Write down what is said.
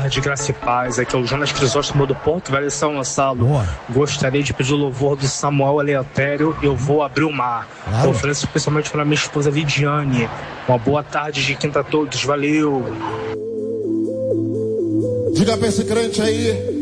tarde, graça e paz. Aqui é o Jonas Crisóstomo do Porto Velho, São Gonçalo. Boa. Gostaria de pedir o louvor do Samuel Aleatório, Eu Vou Abrir o Mar. Claro. Ofereço especialmente para minha esposa Lidiane. Uma boa tarde de quinta a todos, valeu. Diga pra esse crente aí.